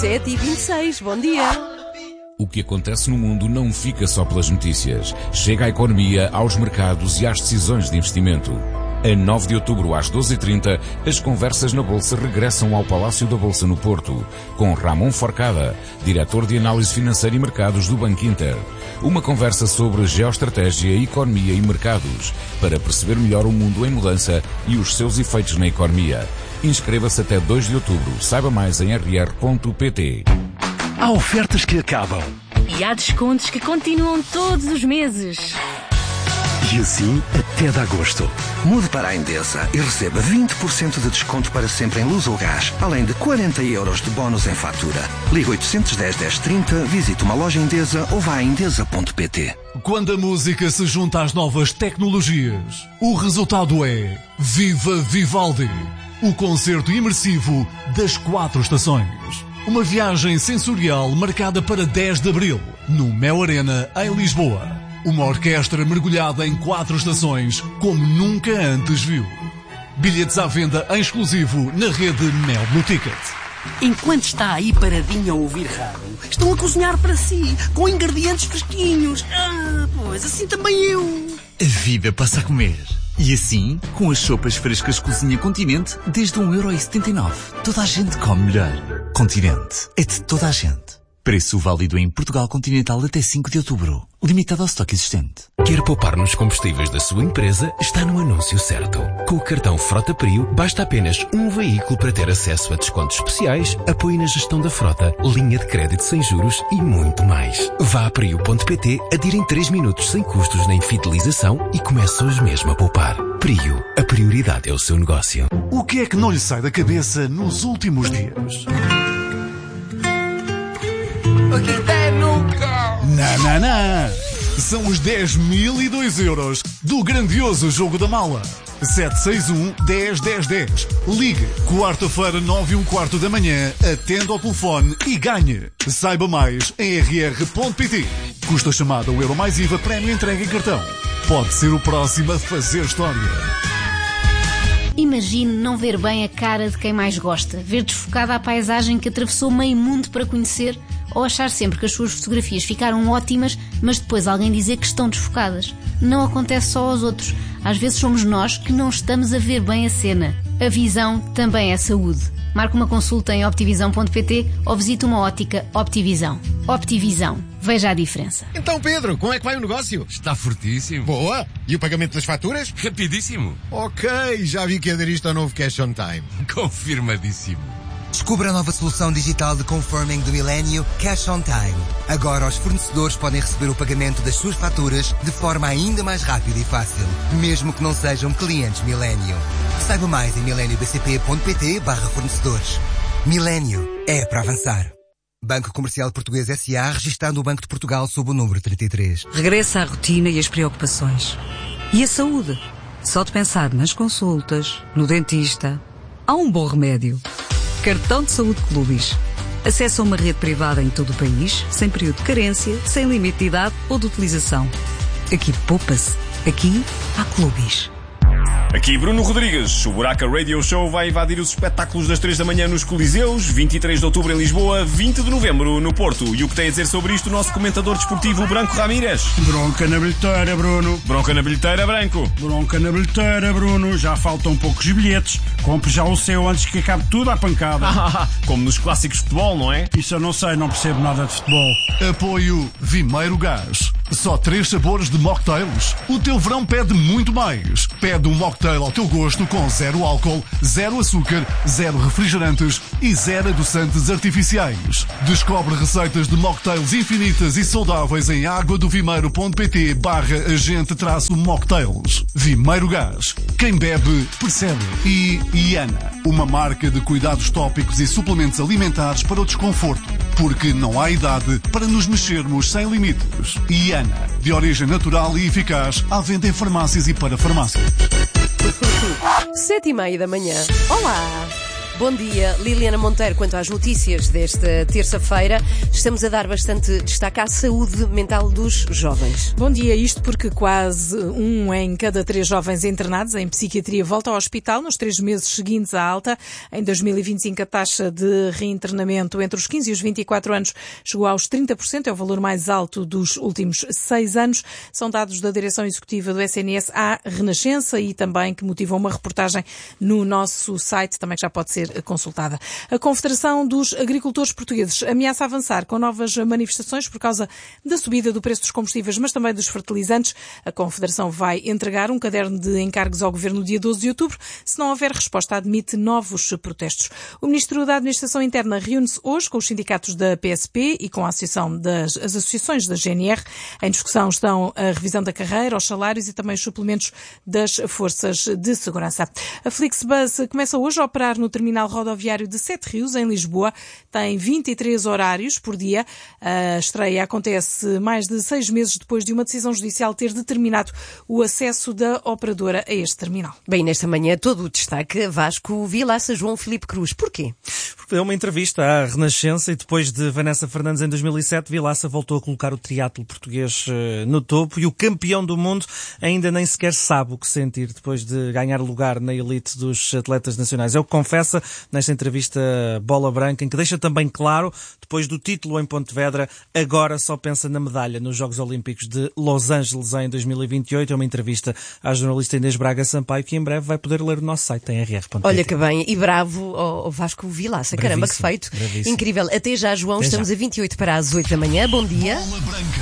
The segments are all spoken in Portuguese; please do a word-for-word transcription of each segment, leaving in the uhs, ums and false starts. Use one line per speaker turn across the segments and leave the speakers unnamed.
sete e vinte e seis, bom dia.
O que acontece no mundo não fica só pelas notícias. Chega à economia, aos mercados e às decisões de investimento. A nove de outubro, às doze e trinta, as conversas na Bolsa regressam ao Palácio da Bolsa no Porto, com Ramon Forcada, diretor de Análise Financeira e Mercados do Banco Inter. Uma conversa sobre geoestratégia, economia e mercados, para perceber melhor o mundo em mudança e os seus efeitos na economia. Inscreva-se até dois de outubro. Saiba mais em r r ponto p t.
Há ofertas que acabam.
E há descontos que continuam todos os meses.
E assim até de agosto.
Mude para a Endesa e receba vinte por cento de desconto para sempre em luz ou gás, além de quarenta euros de bónus em fatura. Ligue oitocentos e dez, dez trinta, visite uma loja Endesa ou vá a endesa ponto p t.
Quando a música se junta às novas tecnologias, o resultado é Viva Vivaldi, o concerto imersivo das quatro estações. Uma viagem sensorial marcada para dez de abril, no Mel Arena, em Lisboa. Uma orquestra mergulhada em quatro estações, como nunca antes viu. Bilhetes à venda em exclusivo na rede Mel Blue Ticket.
Enquanto está aí paradinho a ouvir rádio, estão a cozinhar para si, com ingredientes fresquinhos. Ah, pois assim também eu.
A vida passa a comer. E assim, com as sopas frescas Cozinha Continente, desde um euro e setenta e nove. Toda a gente come melhor. Continente é de toda a gente. Preço válido em Portugal Continental até cinco de outubro. Limitado ao estoque existente.
Quer poupar nos combustíveis da sua empresa? Está no anúncio certo. Com o cartão Frota Prio, basta apenas um veículo para ter acesso a descontos especiais, apoio na gestão da frota, linha de crédito sem juros e muito mais. Vá a prio ponto p t, adira em três minutos sem custos nem fidelização e começa hoje mesmo a poupar. Prio, a prioridade é o seu negócio.
O que é que não lhe sai da cabeça nos últimos dias?
O que tem nunca?
Não, não, não. São os dez mil e dois euros do grandioso Jogo da Mala. sete seis um, dez, dez, dez. Ligue, quarta-feira, nove e um quarto da manhã, atenda ao telefone e ganhe. Saiba mais em r r ponto p t. Custa chamada um euro mais I V A, prémio entrega em cartão. Pode ser o próximo a fazer história.
Imagine não ver bem a cara de quem mais gosta, ver desfocada a paisagem que atravessou meio mundo para conhecer, ou achar sempre que as suas fotografias ficaram ótimas, mas depois alguém dizer que estão desfocadas. Não acontece só aos outros. Às vezes somos nós que não estamos a ver bem a cena. A visão também é saúde. Marque uma consulta em optivisão ponto p t ou visite uma ótica Optivisão. Optivisão. Veja a diferença.
Então, Pedro, como é que vai o negócio?
Está fortíssimo.
Boa. E o pagamento das faturas?
Rapidíssimo.
Ok, já vi que aderiste ao novo Cash on Time.
Confirmadíssimo.
Descubra a nova solução digital de confirming do Milênio, Cash on Time. Agora os fornecedores podem receber o pagamento das suas faturas de forma ainda mais rápida e fácil, mesmo que não sejam clientes Milênio. Saiba mais em milênio b c p ponto p t barra fornecedores. Milênio é para avançar. Banco Comercial Português S A, registado no Banco de Portugal sob o número trinta e três.
Regressa à rotina e as preocupações. E a saúde? Só de pensar nas consultas, no dentista, há um bom remédio. Cartão de Saúde Clubis. Acesso a uma rede privada em todo o país, sem período de carência, sem limite de idade ou de utilização. Aqui poupa-se. Aqui há Clubis.
Aqui Bruno Rodrigues. O Buraca Radio Show vai invadir os espetáculos das três da manhã nos Coliseus, vinte e três de outubro em Lisboa, vinte de novembro no Porto. E o que tem a dizer sobre isto o nosso comentador desportivo Branco Ramírez?
Bronca na bilheteira, Bruno.
Bronca na bilheteira, Branco.
Bronca na bilheteira, Bruno. Já faltam poucos bilhetes. Compre já o seu antes que acabe tudo à pancada.
Como nos clássicos de futebol, não é?
Isso eu não sei, não percebo nada de futebol.
Apoio Vimeiro Gás. Só três sabores de mocktails. O teu verão pede muito mais. Pede um mocktail ao teu gosto com zero álcool, zero açúcar, zero refrigerantes e zero adoçantes artificiais. Descobre receitas de mocktails infinitas e saudáveis em aguadovimeiro ponto p t barra agente traço mocktails. Vimeiro Gás. Quem bebe, percebe. E Iana, uma marca de cuidados tópicos e suplementos alimentares para o desconforto. Porque não há idade para nos mexermos sem limites. Iana, de origem natural e eficaz, à venda em farmácias e para farmácias.
Sete e meia da manhã. Olá! Bom dia, Liliana Monteiro. Quanto às notícias desta terça-feira, estamos a dar bastante destaque à saúde mental dos jovens.
Bom dia, isto porque quase um em cada três jovens internados em psiquiatria volta ao hospital nos três meses seguintes à alta. Em dois mil e vinte e cinco, a taxa de reinternamento entre os quinze e os vinte e quatro anos chegou aos trinta por cento, é o valor mais alto dos últimos seis anos. São dados da Direção Executiva do S N S à Renascença e também que motivam uma reportagem no nosso site, também que já pode ser consultada. A Confederação dos Agricultores Portugueses ameaça avançar com novas manifestações por causa da subida do preço dos combustíveis, mas também dos fertilizantes. A Confederação vai entregar um caderno de encargos ao Governo no dia doze de outubro. Se não houver resposta, admite novos protestos. O Ministro da Administração Interna reúne-se hoje com os sindicatos da P S P e com a associação das as associações da G N R. Em discussão estão a revisão da carreira, os salários e também os suplementos das forças de segurança. A Flixbus começa hoje a operar no terminal rodoviário de Sete Rios, em Lisboa. Tem vinte e três horários por dia. A estreia acontece mais de seis meses depois de uma decisão judicial ter determinado o acesso da operadora a este terminal.
Bem, nesta manhã todo o destaque, Vasco Vilaça, João Filipe Cruz. Porquê?
Porque é uma entrevista à Renascença e depois de Vanessa Fernandes em dois mil e sete, Vilaça voltou a colocar o triatlo português no topo e o campeão do mundo ainda nem sequer sabe o que sentir depois de ganhar lugar na elite dos atletas nacionais. É o que confessa nesta entrevista Bola Branca, em que deixa também claro, depois do título em Pontevedra, agora só pensa na medalha nos Jogos Olímpicos de Los Angeles em dois mil e vinte e oito. É uma entrevista à jornalista Inês Braga Sampaio, que em breve vai poder ler o nosso site em r r ponto p t.
Olha que bem, e bravo ao Vasco Vilaça. Caramba, que feito.
Bravíssimo.
Incrível. Até já, João.
Até
Estamos
já.
a vinte e oito para as oito da manhã. Bom dia.
Bola Branca.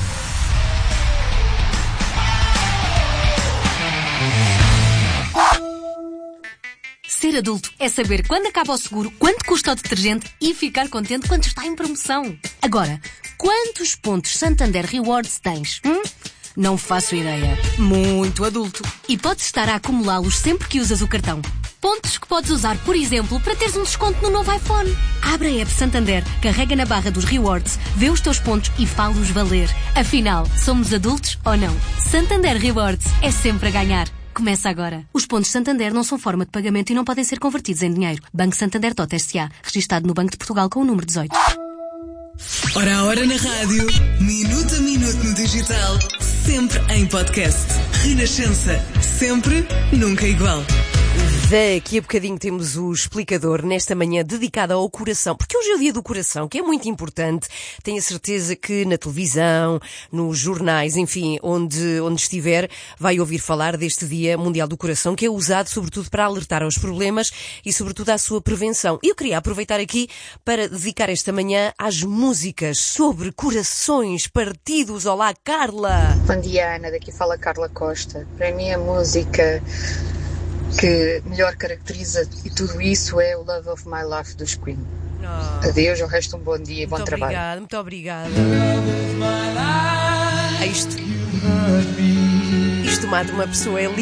Ser adulto é saber quando acaba o seguro, quanto custa o detergente e ficar contente quando está em promoção. Agora, quantos pontos Santander Rewards tens? Hum? Não faço ideia. Muito adulto. E podes estar a acumulá-los sempre que usas o cartão. Pontos que podes usar, por exemplo, para teres um desconto no novo iPhone. Abre a app Santander, carrega na barra dos Rewards, vê os teus pontos e fala-os valer. Afinal, somos adultos ou não? Santander Rewards é sempre a ganhar. Começa agora. Os pontos Santander não são forma de pagamento e não podem ser convertidos em dinheiro. Banco Santander Tot S A, registado no Banco de Portugal com o número dezoito.
Hora a hora na rádio, minuto a minuto no digital, sempre em podcast. Renascença, sempre, nunca igual.
Daqui a bocadinho temos o explicador nesta manhã dedicada ao coração, porque hoje é o dia do coração, que é muito importante. Tenho a certeza que na televisão, nos jornais, enfim, onde, onde estiver, vai ouvir falar deste Dia Mundial do Coração, que é usado sobretudo para alertar aos problemas e sobretudo à sua prevenção. E eu queria aproveitar aqui para dedicar esta manhã às músicas sobre corações partidos. Olá, Carla!
Bom dia, Ana. Daqui fala Carla Costa. Para mim a música que melhor caracteriza e tudo isso é o Love of My Life dos Queen. Oh. Adeus, o resto um bom dia e bom
muito
trabalho.
Obrigada, muito obrigada. Ah, isto, isto mata uma pessoa, é lindo.